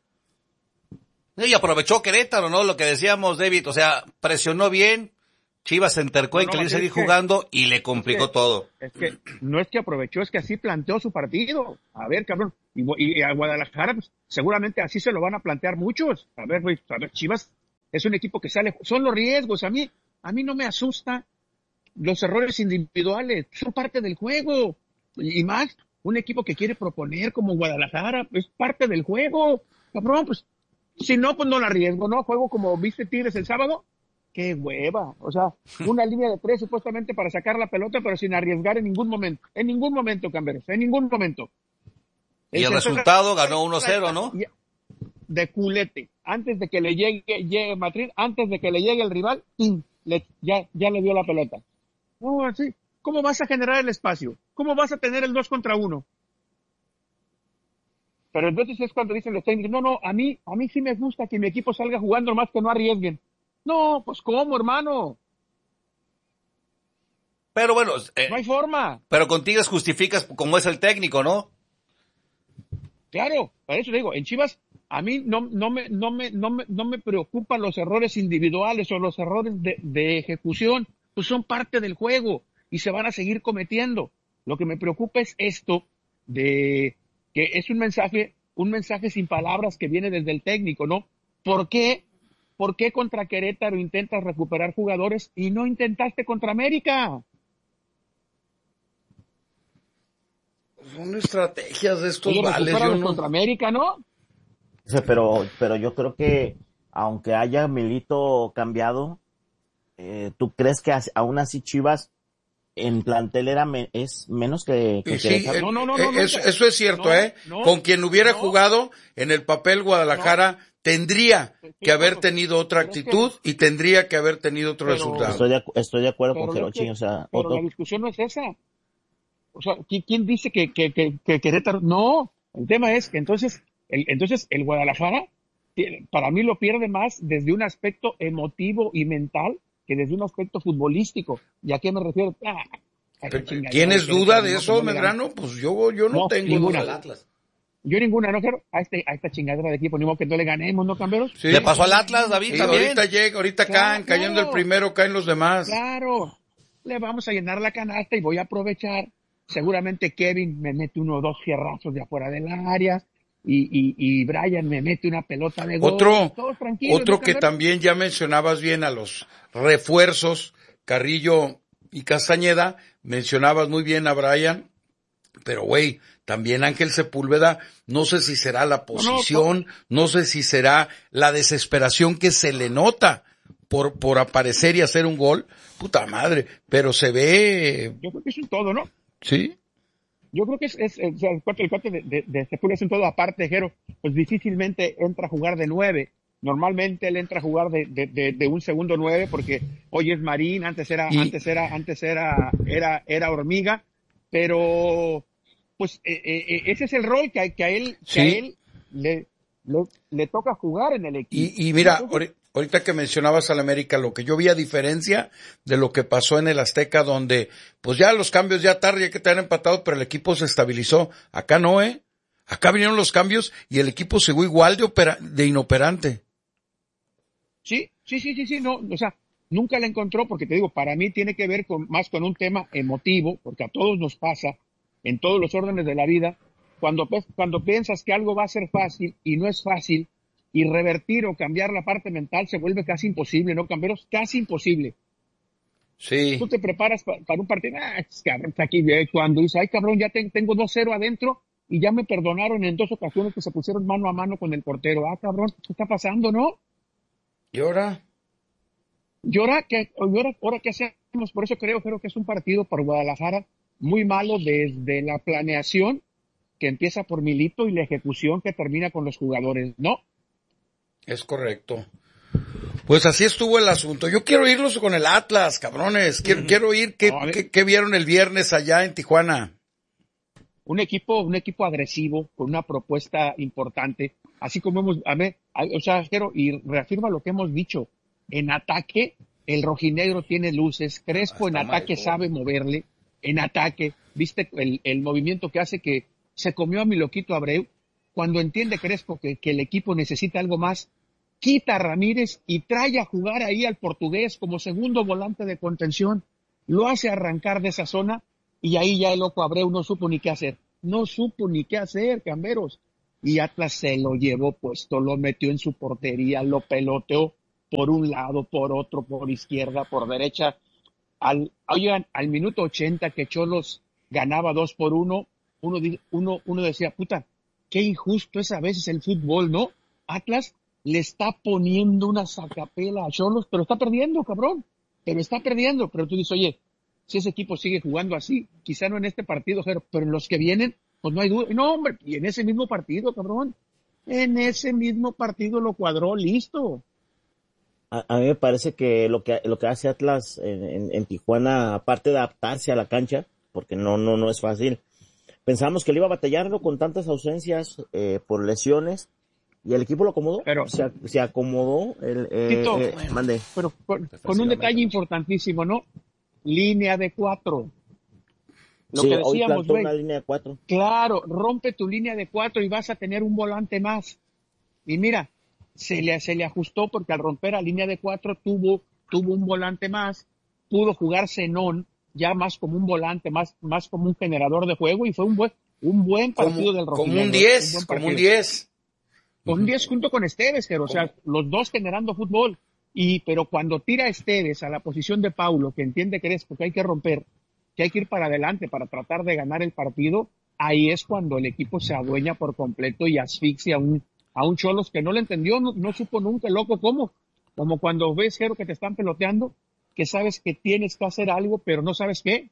Y aprovechó Querétaro, ¿no? Lo que decíamos, David, o sea, presionó bien, Chivas se entercó No, en no, querer es seguir que- jugando y le complicó es que- todo. Es que no es que aprovechó, es que así planteó su partido. A ver, cabrón. Y, y a Guadalajara, pues, seguramente así se lo van a plantear muchos. A ver, güey, a ver, Chivas es un equipo que sale, son los riesgos. A mí, a mí no me asusta los errores individuales, son parte del juego. Y, y más, un equipo que quiere proponer como Guadalajara, es parte del juego. Cabrón, pues, si no, pues no la arriesgo, ¿no? Juego como viste Tigres el sábado. Qué hueva, o sea, una línea de tres supuestamente para sacar la pelota, pero sin arriesgar en ningún momento, en ningún momento, Camberos, en ningún momento. Y el centro- resultado ganó uno cero, ¿no? De culete, antes de que le llegue, llegue Madrid, antes de que le llegue el rival, ¡pim! Le, ya, ya le dio la pelota. No, así, ¿cómo vas a generar el espacio? ¿Cómo vas a tener el dos contra uno? Pero entonces es cuando dicen los técnicos, no, no, a mí, a mí sí me gusta que mi equipo salga jugando más que no arriesguen. No, pues ¿cómo, hermano? Pero bueno, eh, No hay forma. pero con Tigres justificas como es el técnico, ¿no? Claro, para eso le digo, en Chivas a mí no, no me, no me, no me, no me preocupan los errores individuales o los errores de, de ejecución, pues son parte del juego y se van a seguir cometiendo. Lo que me preocupa es esto de que es un mensaje, un mensaje sin palabras que viene desde el técnico, ¿no? ¿Por qué? ¿Por qué contra Querétaro intentas recuperar jugadores y no intentaste contra América? Son estrategias de estos Oye, vales. Yo recupéralos no... contra América, ¿no? O sea, pero, pero yo creo que aunque haya Milito cambiado, eh, ¿tú crees que as- aún así Chivas en plantel era me- es menos que, que Y sí, Querétaro? eh, No, no, no, eh, no, eso, nunca. eso es cierto, No, ¿eh? no, Con quien hubiera no. jugado en el papel Guadalajara tendría Estoy que haber de acuerdo. tenido otra Pero es que- actitud y tendría que haber tenido otro Pero- resultado. Estoy de, acu- estoy de acuerdo Pero con no Jerochi, es o sea, Pero otro, la discusión no es esa. O sea, ¿qui- ¿quién dice que, que, que, que Querétaro? No, el tema es que entonces el, entonces el Guadalajara para mí lo pierde más desde un aspecto emotivo y mental que desde un aspecto futbolístico. ¿Y a qué me refiero? Ah, ¿Tienes duda de eso, Medrano? Pues yo, yo no, no tengo ninguna. duda. Atlas. Yo ninguna, no quiero a, este, a esta chingadera de equipo, ni modo que no le ganemos, ¿no, Camberos? Sí. Le pasó al Atlas, David, sí, también. Ahorita llega, ahorita claro, caen, cayendo claro. el primero, caen los demás. Claro, le vamos a llenar la canasta y voy a aprovechar. Seguramente Kevin me mete uno o dos fierrazos de afuera del área y, y, y Brian me mete una pelota de gol. Otro, otro ¿no, que también ya mencionabas bien a los refuerzos, Carrillo y Castañeda, mencionabas muy bien a Brian, pero güey, también Ángel Sepúlveda, no sé si será la posición, no, no, no sé si será la desesperación que se le nota por, por aparecer y hacer un gol, puta madre, pero se ve... Yo creo que es un todo, ¿no? Sí. Yo creo que es, es, es el cuate, el cuate de, de, de Sepúlveda es un todo aparte, Jero, pues difícilmente entra a jugar de nueve. Normalmente él entra a jugar de, de, de, de un segundo nueve porque hoy es Marín, antes era, y... antes era, antes era, era, era Hormiga, pero pues eh, eh, ese es el rol que, que a él, que sí. a él le, le, le toca jugar en el equipo. Y, y mira, Entonces, ahorita que mencionabas al América, lo que yo vi a diferencia de lo que pasó en el Azteca, donde pues ya los cambios ya tarde, ya que te han empatado, pero el equipo se estabilizó. Acá no, ¿eh? Acá vinieron los cambios y el equipo siguió igual de opera, de inoperante. Sí, sí, sí, sí, sí, no, o sea, nunca la encontró porque te digo, para mí tiene que ver con, más con un tema emotivo, porque a todos nos pasa, en todos los órdenes de la vida, cuando, cuando piensas que algo va a ser fácil y no es fácil, y revertir o cambiar la parte mental se vuelve casi imposible, ¿no, Camberos? Casi imposible. Sí. Tú te preparas pa, para un partido, ah, cabrón, está aquí, cuando dice, ay, cabrón, ya te, tengo dos cero adentro y ya me perdonaron en dos ocasiones que se pusieron mano a mano con el portero. Ah, cabrón, ¿qué está pasando, no? ¿Y ahora? ¿Y ahora qué, ahora, ahora qué hacemos? Por eso creo, creo que es un partido por Guadalajara muy malo desde la planeación que empieza por Milito y la ejecución que termina con los jugadores, ¿no? Es correcto. Pues así estuvo el asunto. Yo quiero irlos con el Atlas, cabrones. Quiero, mm-hmm. quiero oír qué, no, qué, qué vieron el viernes allá en Tijuana. Un equipo, un equipo agresivo, con una propuesta importante. Así como hemos, a ver, o sea, quiero, y reafirma lo que hemos dicho. En ataque, el rojinegro tiene luces. Crespo Hasta en ataque sabe moverle. En ataque, viste el, el movimiento que hace que se comió a mi loquito Abreu. Cuando entiende Crespo que, que el equipo necesita algo más, quita a Ramírez y trae a jugar ahí al portugués como segundo volante de contención. Lo hace arrancar de esa zona y ahí ya el loco Abreu no supo ni qué hacer. No supo ni qué hacer, Camberos. Y Atlas se lo llevó puesto, lo metió en su portería, lo peloteó por un lado, por otro, por izquierda, por derecha. Al, oigan, al minuto ochenta que Cholos ganaba dos por uno, uno, uno, uno decía, puta, qué injusto es a veces el fútbol, ¿no? Atlas le está poniendo una sacapela a Cholos, pero está perdiendo, cabrón. Pero está perdiendo. Pero tú dices, oye, si ese equipo sigue jugando así, quizá no en este partido, pero en los que vienen, pues no hay duda. No, hombre, y en ese mismo partido, cabrón. En ese mismo partido lo cuadró, listo. A, a mí me parece que lo que lo que hace Atlas en, en, en Tijuana, aparte de adaptarse a la cancha, porque no no no es fácil. Pensamos que le iba a batallarlo con tantas ausencias eh, por lesiones y el equipo lo acomodó. Pero se, se acomodó. El, eh, Tito, eh, bueno, mande. Pero con, con un detalle importantísimo, ¿no? Línea de cuatro. Lo sí, que decíamos, güey. Una línea de cuatro. Claro, rompe tu línea de cuatro y vas a tener un volante más. Y mira, se le, se le ajustó porque al romper a línea de cuatro tuvo, tuvo un volante más, pudo jugar Zenón, ya más como un volante, más, más como un generador de juego, y fue un buen, un buen partido como, del Rojinegro. Como un diez, como un diez. Con un diez junto con Esteves, pero, o sea, los dos generando fútbol. Y, pero cuando tira Esteves a la posición de Paulo, que entiende Crespo que hay que romper, que hay que ir para adelante para tratar de ganar el partido, ahí es cuando el equipo se adueña por completo y asfixia a un, a un Cholos que no le entendió, no, no supo nunca, loco, cómo. Como cuando ves, Jero, que te están peloteando, que sabes que tienes que hacer algo, pero no sabes qué.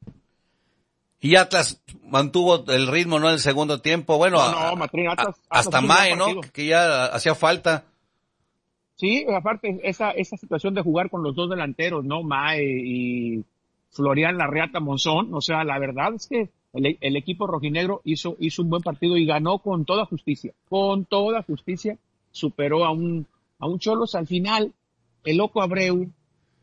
Y Atlas mantuvo el ritmo, ¿no? En el segundo tiempo. Bueno, no, no, Matrín, Atlas, a, hasta Atlas Mae, ¿no? Que ya hacía falta. Sí, aparte, esa, esa situación de jugar con los dos delanteros, ¿no? Mae y Florian Larreata Monzón. O sea, la verdad es que el, el equipo rojinegro hizo, hizo un buen partido y ganó con toda justicia. Con toda justicia superó a un, a un Cholos. Al final, el loco Abreu,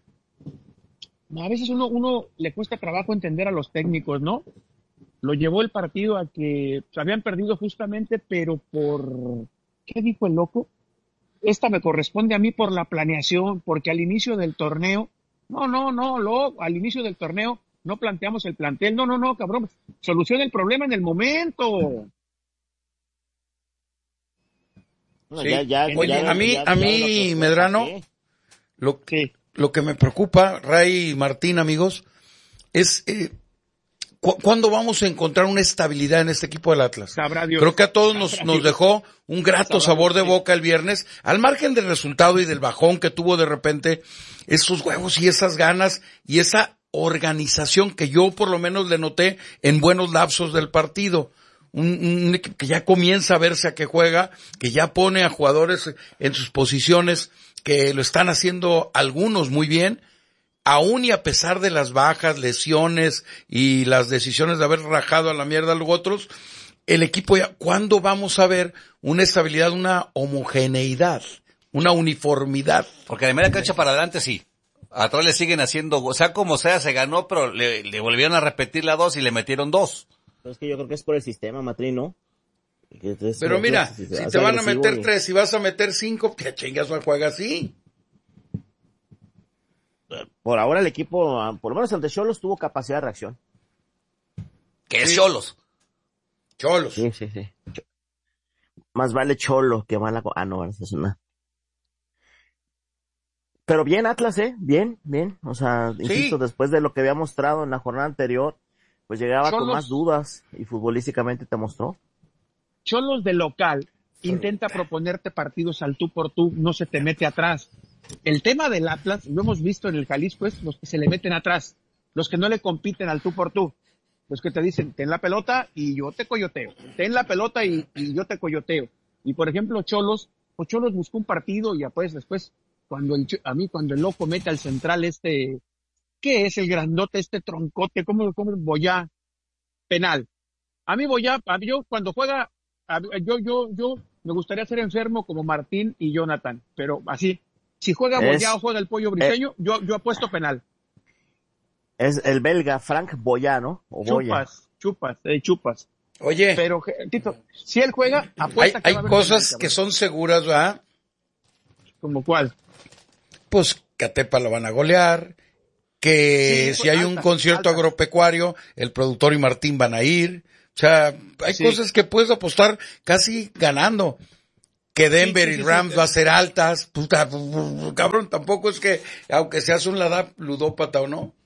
a veces uno, uno le cuesta trabajo entender a los técnicos, ¿no? Lo llevó el partido a que pues, habían perdido justamente, pero por, ¿qué dijo el loco? Esta me corresponde a mí por la planeación, porque al inicio del torneo, no, no, no, lo, al inicio del torneo no planteamos el plantel, no, no, no, cabrón, soluciona el problema en el momento. No, Sí. ya, ya, Oye, ya- a mí, ya- a ya mí, lo- Medrano, ¿qué? lo, Sí. lo que me preocupa, Ray y Martín, amigos, es eh, cu- cuándo vamos a encontrar una estabilidad en este equipo del Atlas. Sabrá Dios. Creo que a todos nos, Sabrá nos Dios. dejó un grato Sabrá sabor de Dios, sí. boca el viernes, al margen del resultado y del bajón que tuvo de repente, esos huevos y esas ganas y esa organización que yo por lo menos le noté en buenos lapsos del partido. Un, un equipo que ya comienza a verse a que juega, que ya pone a jugadores en sus posiciones, que lo están haciendo algunos muy bien, aún y a pesar de las bajas, lesiones y las decisiones de haber rajado a la mierda a los otros, el equipo ya, ¿cuándo vamos a ver una estabilidad, una homogeneidad, una uniformidad? Porque de media cancha para adelante sí. Atrás le siguen haciendo, o sea, como sea, se ganó, pero le, le volvieron a repetir la dos y le metieron dos. Pero es que yo creo que es por el sistema, Matrín, ¿no? Que es- Pero es- mira, es- si es te van a agresivo meter y- tres y vas a meter cinco, que chingas no juega así. Por ahora el equipo, ah, por lo menos ante Xolos, tuvo capacidad de reacción. Que es Xolos. Cholos. Sí, sí, sí. Cho- Más vale Cholo que mala... co- Ah, no, esa es una... Pero bien Atlas, ¿eh? Bien, bien. O sea, insisto, después de lo que había mostrado en la jornada anterior, pues llegaba con Xolos- más dudas y futbolísticamente te mostró. Cholos de local intenta proponerte partidos al tú por tú, no se te mete atrás. El tema del Atlas, lo hemos visto en el Jalisco, es los que se le meten atrás, los que no le compiten al tú por tú, los que te dicen, ten la pelota y yo te coyoteo, ten la pelota y, y yo te coyoteo. Y por ejemplo, Cholos, pues Cholos buscó un partido y ya pues después, cuando el, Ch- a mí cuando el loco mete al central este, ¿qué es el grandote, este troncote? ¿Cómo, cómo Boyá? Penal. A mí Boyá, a mí yo cuando juega, a- yo, yo, yo me gustaría ser enfermo como Martín y Jonathan, pero así, si juega Es- Boyá o juega el Pollo Briseño, yo, yo apuesto penal. Es el belga Frank Boya, ¿no? O Boya. Chupas, chupas, eh, chupas. Oye, Pero, je- Tito, si él juega, hay, apuesta que hay va a haber cosas penal, que cabrón. son seguras, ¿verdad? ¿Como cuál? Pues que a Tepa lo van a golear, que Sí, si hay un altas, concierto altas. agropecuario, el productor y Martín van a ir. O sea, hay Sí. cosas que puedes apostar casi ganando. Que Denver Sí, sí, y sí, Rams sí. va a ser altas. Puta, cabrón, tampoco es que, aunque seas un lada- ludópata o no.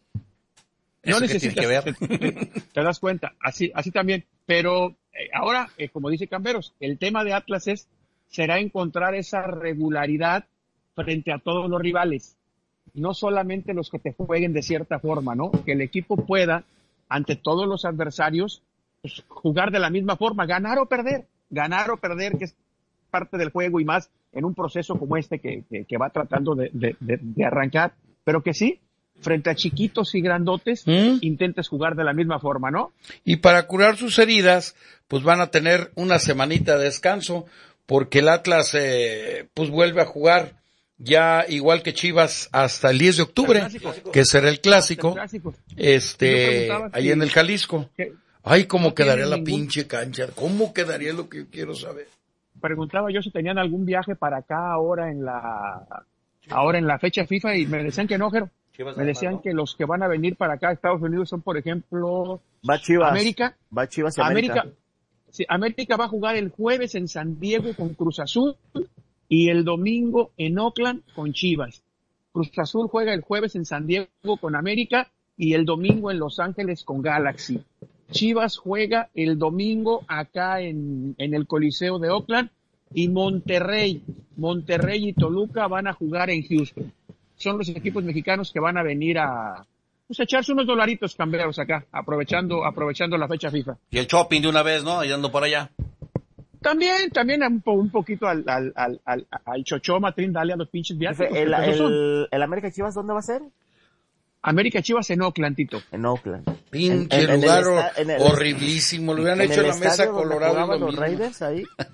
No ¿Eso qué necesitas, tiene que ver? Te, te das cuenta, así, así también. Pero eh, ahora, eh, como dice Camberos, el tema de Atlas es, será encontrar esa regularidad frente a todos los rivales. No solamente los que te jueguen de cierta forma, ¿no? Que el equipo pueda, ante todos los adversarios, pues, jugar de la misma forma, ganar o perder, ganar o perder, que es parte del juego y más en un proceso como este que, que, que va tratando de, de, de, de arrancar, pero que sí, frente a chiquitos y grandotes, ¿Mm? intentes jugar de la misma forma, ¿no? Y para curar sus heridas, pues van a tener una semanita de descanso, porque el Atlas, eh, pues vuelve a jugar ya igual que Chivas hasta el diez de octubre, El clásico. que será el clásico, El clásico. Yo este, preguntaba ahí si- en el Jalisco. que- Ay, cómo no quedaría tienen la ningún- pinche cancha, cómo quedaría lo que yo quiero saber. preguntaba yo si tenían algún viaje para acá ahora en la ahora en la fecha FIFA y me decían que no, Jero. Me decían que los que van a venir para acá a Estados Unidos son, por ejemplo, Va Chivas. América. Va Chivas y América. América, sí, América va a jugar el jueves en San Diego con Cruz Azul y el domingo en Oakland con Chivas. Cruz Azul juega el jueves en San Diego con América y el domingo en Los Ángeles con Galaxy. Chivas juega el domingo acá en, en el Coliseo de Oakland y Monterrey, Monterrey y Toluca van a jugar en Houston. Son los equipos mexicanos que van a venir a, pues, a echarse unos dolaritos camberos acá, aprovechando, aprovechando la fecha FIFA. Y el shopping de una vez, ¿no? Ahí ando por allá. También, también un, po- un poquito al, al, al, al, al chocho, Matrín, dale a los pinches viajes. El, porque esos son. el, el América Chivas, ¿dónde va a ser? América Chivas en Oakland, Tito. En Oakland. Pinche En- en- en el lugar esta- en el- horriblísimo, le hubieran En hecho el la mesa estadio donde colorada jugaban lo los mismo. Raiders ahí.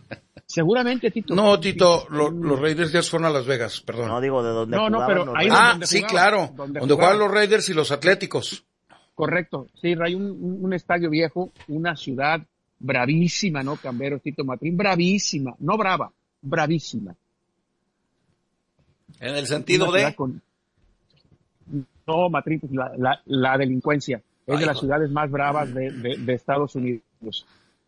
Seguramente, Tito. No, Tito, lo, los Raiders ya fueron a Las Vegas, perdón. No, digo, de donde No, no, jugaban pero los ahí Raiders. Ah, donde sí, jugaban, claro, donde donde jugaban. juegan los Raiders y los Atléticos. Correcto. Sí, hay un, un, un estadio viejo, una ciudad bravísima, ¿no, Camberos, Tito Matrín? Bravísima, no brava, bravísima. En el sentido Una ciudad de... con- No, Matrín, pues la, la, la delincuencia. Es Ay, de las hijo. ciudades más bravas de, de, de Estados Unidos.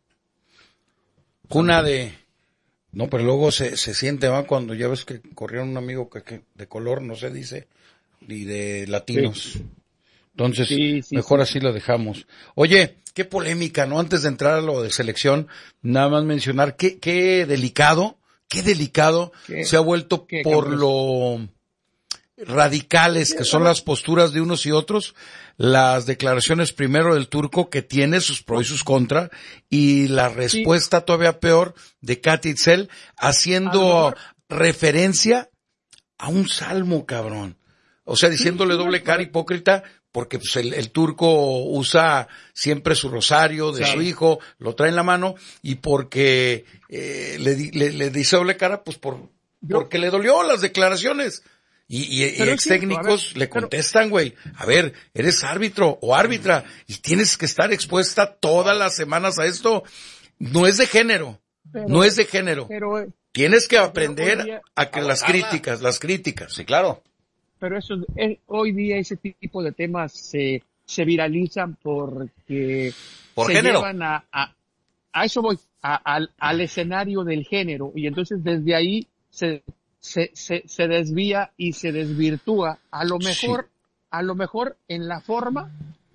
Cuna de... No, pero luego se, se siente, ¿va? Cuando ya ves que corrieron un amigo que, que de color, no se dice, y de latinos. Entonces, Sí, sí, mejor sí. así lo dejamos. Oye, qué polémica, ¿no? Antes de entrar a lo de selección, nada más mencionar qué, qué delicado, qué delicado ¿Qué? se ha vuelto ¿Qué, por Carlos? lo radicales que son las posturas de unos y otros, las declaraciones primero del turco que tiene sus pros y sus contra, y la respuesta todavía peor de Katy Itzel haciendo A lo mejor- referencia a un salmo, cabrón. O sea, diciéndole sí, doble sí, cara hipócrita, porque pues el, el turco usa siempre su rosario de Claro. su hijo, lo trae en la mano, y porque eh, le, di- le, le dice doble cara, pues por, Yo- porque le dolió las declaraciones. Y, y, y Pero es ex cierto, técnicos a ver, le pero- contestan, güey, a ver, eres árbitro o árbitra y tienes que estar expuesta todas las semanas a esto. No es de género, Pero- no es de género. Pero, eh, Tienes que hoy aprender día- a que las aguantarla. críticas, las críticas. Sí, claro. pero eso, eh, hoy día ese tipo de temas se, se viralizan porque Por se género. llevan a, a, a eso voy, a- al, al escenario del género, y entonces desde ahí se, se, se, se desvía y se desvirtúa. A lo mejor, a lo mejor en la forma,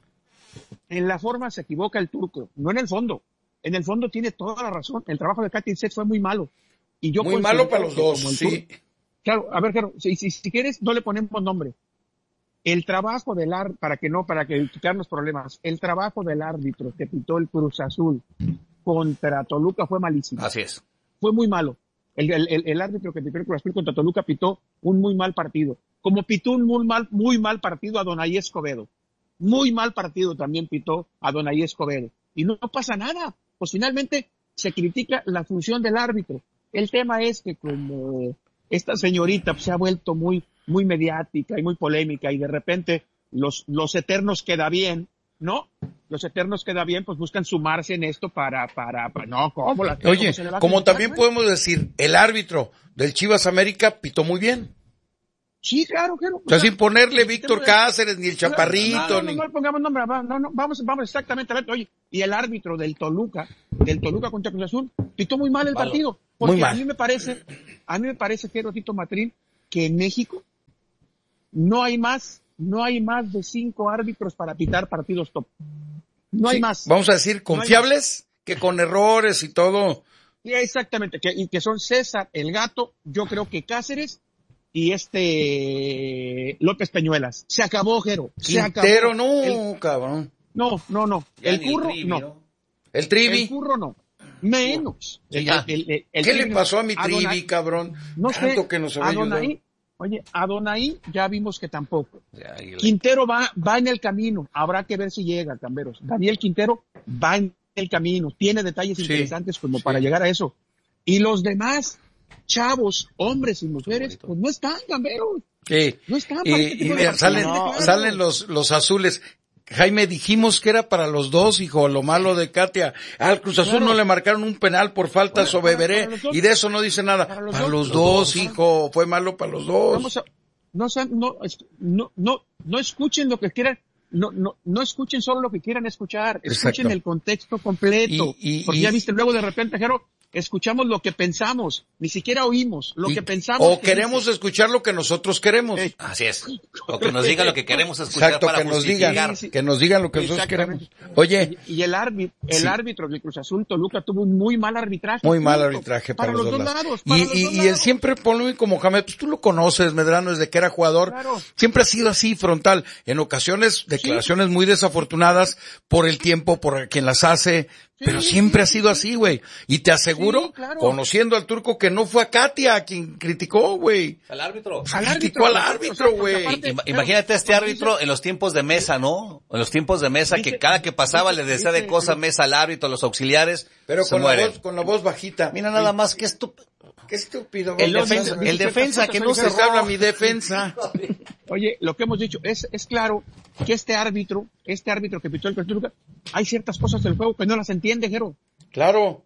en la forma se equivoca el turco, no en el fondo. En el fondo tiene toda la razón. El trabajo de Katy Itzel fue muy malo. Y yo Muy considero malo para los que dos, como el sí. tur- Claro, a ver, claro, si, si, si quieres, no le ponemos nombre. El trabajo del árbitro, para que no, para que quitarnos problemas, el trabajo del árbitro que pitó el Cruz Azul contra Toluca fue malísimo. Así es. Fue muy malo. El, el, el, el árbitro que pitó el Cruz Azul contra Toluca pitó un muy mal partido. Como pitó un muy mal, muy mal partido a Donaí Escobedo. Muy mal partido también pitó a Donaí Escobedo. Y no, no pasa nada. Pues finalmente se critica la función del árbitro. El tema es que como esta señorita pues, se ha vuelto muy, muy mediática y muy polémica, y de repente los, los eternos queda bien, ¿no? Los eternos queda bien, pues buscan sumarse en esto para, para, para no, ¿cómo la Oye, cómo se le va a como criticar, también güey? podemos decir, el árbitro del Chivas América pitó muy bien. Sí, claro, claro. O sea, sin ponerle Víctor tema de- Cáceres, ni el Chaparrito, No, no, no, ni... no le pongamos nombre, va, no, no, vamos, vamos exactamente a ver. Oye, y el árbitro del Toluca, del Toluca contra Cruz Azul, pitó muy mal el Malo. partido. Porque Muy mal. a mí me parece, a mí me parece, Jero Tito Matrín, que en México no hay más, no hay más de cinco árbitros para pitar partidos top. No hay Sí, más. vamos a decir, confiables, que con errores y todo. Sí, exactamente, que, y que son César, el Gato, yo creo que Cáceres y este López Peñuelas. Se acabó, Jero. Se Quintero, acabó. no, El- cabrón. no, no, no. Ya El ni curro, Trivi, no. El Trivi. El curro no. Menos. Sí, El- ya. el- el- el ¿Qué Trivi le no. pasó a mi Trivi, Adonai- cabrón? No sé. Tanto que nos había ayudado. Adonai, oye, Adonai ya vimos que tampoco. Ya, y le- Quintero va, va en el camino. Habrá que ver si llega, Camberos. Daniel Quintero va en el camino. Tiene detalles Sí, interesantes como sí. para llegar a eso. Y los demás, chavos, hombres y mujeres, bonito. pues no están, Camberos. Sí. No están para este Y, y tipo de mira, partidos, salen, claro. salen los, los azules. Jaime, dijimos que era para los dos, hijo, lo malo de Katia. Al Cruz Azul Claro. no le marcaron un penal por falta Para- sobre para- Beberé, para los dos. y de eso no dice nada. Para Para los los, dos. dos, Los dos. hijo, fue malo para los dos. Vamos a, no, sean- no, es- no, no, no escuchen lo que quieran, no, no, no escuchen solo lo que quieran escuchar, escuchen Exacto. el contexto completo. Y- y- porque y- ya viste, luego de repente, Jero, escuchamos lo que pensamos, ni siquiera oímos lo Y- que pensamos. o que queremos dice. escuchar lo que nosotros queremos. Eh, Así es. O que nos diga lo que queremos escuchar Exacto, para que nos justificar. digan, Sí, sí. que nos digan lo que nosotros queremos. Exactamente. Oye, Y, y el árbitro, el Sí. árbitro del Cruz Azul Toluca tuvo un muy mal arbitraje. muy mal punto. arbitraje para, los dos lados. lados. Y, para los y, dos y el lados. siempre polémico Mohamed, pues tú lo conoces, Medrano, desde que era jugador. Claro. Siempre ha sido así, frontal. En ocasiones, declaraciones muy desafortunadas por el tiempo, por quien las hace, Sí, Pero siempre ha sí, sido sí. así, güey. Y te aseguro, Sí, claro. conociendo al turco, que no fue a Katia quien criticó, güey. Al árbitro. Al Criticó al árbitro, árbitro, o sea, porque güey. aparte- Ima- pero, Imagínate a este como árbitro dice- en los tiempos de mesa, ¿no? En los tiempos de mesa, que Dice- cada que pasaba dice- le decía de dice- cosa mesa al árbitro, a los auxiliares, Pero se con la, mueren. voz, con la voz bajita. Mira nada más, qué estúpido. Qué estúpido. El vamos a defensa, hacer. el defensa que no se Se habla mi defensa. Oye, lo que hemos dicho, es, es claro que este árbitro, este árbitro que pitó el Pachuca, hay ciertas cosas del juego que no las entiende, Jero. Claro.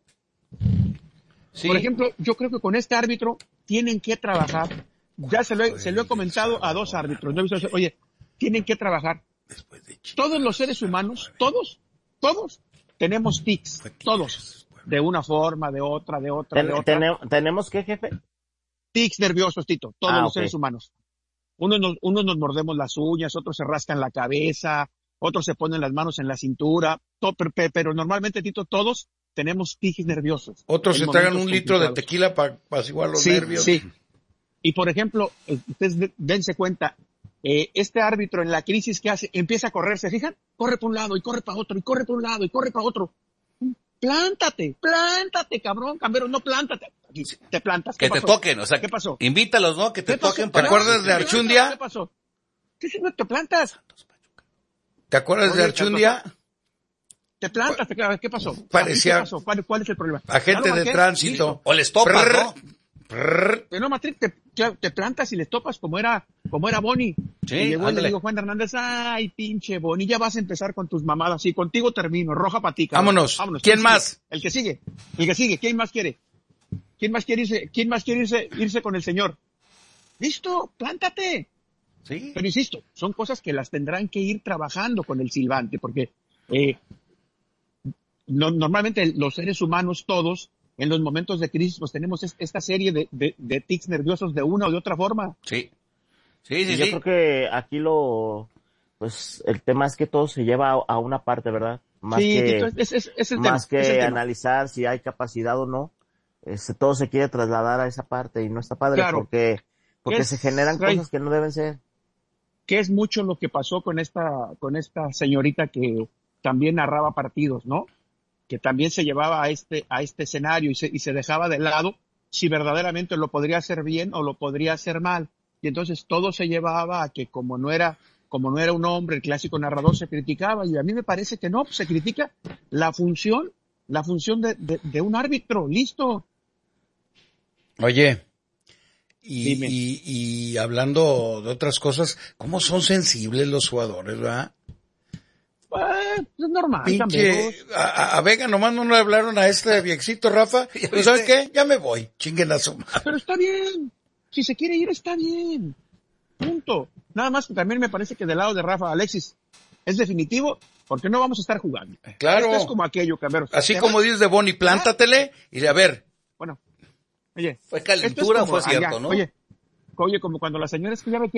Sí. Por ejemplo, yo creo que con este árbitro tienen que trabajar. Ya se lo he, se lo he comentado a dos árbitros. ¿No? Oye, tienen que trabajar. Todos los seres humanos, todos, todos, tenemos tics. Todos. De una forma, de otra, de otra, de Ten- otra. tene- ¿Tenemos qué, jefe? Tics nerviosos, Tito. Todos Ah, los ok. seres humanos. Unos nos, unos nos mordemos las uñas, otros se rascan la cabeza, otros se ponen las manos en la cintura. To- pero, pero- pero normalmente, Tito, todos tenemos tics nerviosos. Otros en se tragan un momentos litro de complicados. tequila para apaciguar los Sí, nervios. sí. Y por ejemplo, eh, ustedes de- dense cuenta, eh, este árbitro en la crisis que hace, empieza a correr, ¿se fijan? Corre para un lado y corre para otro y corre para un lado y corre para otro. Plántate, plántate, cabrón, cambero, no plántate. Aquí, te plantas. ¿Qué Que te pasó? toquen, o sea, ¿Qué pasó? invítalos, ¿no? Que te ¿Qué pasó? toquen ¿Te para... acuerdas de Archundia? ¿Qué pasó? ¿Qué si no te plantas? ¿Te acuerdas de Oye, Archundia? Te plantas, te quedas, ¿qué pasó? Parecía- ¿Qué pasó? ¿Cuál, cuál es el problema? Agente Ya lo de marqué, tránsito. listo. O les topas, Prrr, ¿no? prrr. Pero no, Matriz, te, te plantas y les topas como era, como era Boni. Sí, y llegó y le ándale. digo Juan Hernández, ay, pinche Boni, ya vas a empezar con tus mamadas. Sí, contigo termino, roja patica. Vámonos. ¿Quién más? sigue? El que sigue, el que sigue. ¿Quién más quiere? ¿Quién más quiere irse, quién más quiere irse, irse con el señor? Listo, plántate. Sí. Pero insisto, son cosas que las tendrán que ir trabajando con el silbante, porque eh, no, normalmente los seres humanos todos, en los momentos de crisis, pues tenemos es- esta serie de, de, de tics nerviosos de una o de otra forma. Sí. Sí, Y sí, yo sí. creo que aquí lo, pues, el tema es que todo se lleva a, a una parte, ¿verdad? Más sí, que, Tito, es, es, es el tema. más que es el tema. analizar si hay capacidad o no, este, todo se quiere trasladar a esa parte y no está padre Claro. porque, porque Es- se generan Ray, cosas que no deben ser. que es mucho lo que pasó con esta, con esta señorita que también narraba partidos, ¿no? Que también se llevaba a este, a este escenario y se, y se dejaba de lado si verdaderamente lo podría hacer bien o lo podría hacer mal. Y entonces todo se llevaba a que como no era, como no era un hombre, el clásico narrador se criticaba, y a mí me parece que no, se critica la función, la función de, de, de un árbitro, listo. Oye, y, Dime. y, y hablando de otras cosas, ¿cómo son sensibles los jugadores, verdad? Eh, es normal, Pinche, camperos. a, a- a Vega nomás no le hablaron a este viejito, Rafa. ¿Ya ¿Pues sabes viste? qué? Ya me voy. Chinguen a su madre. Pero está bien. Si se quiere ir, está bien. Punto. Nada más que también me parece que del lado de Rafa, Alexis, es definitivo, porque no vamos a estar jugando. Claro. Esto es como aquello, Camberos. Así Te como vas- dices de Boni, plántatele y de a ver. Bueno, oye. Fue esto es calentura, como fue cierto, allá. ¿no? Oye, oye, como cuando la señora es que ya me